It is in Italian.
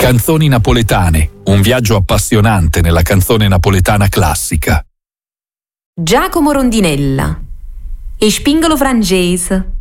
Canzoni napoletane, un viaggio appassionante nella canzone napoletana classica. Giacomo Rondinella, E Spingolo francese,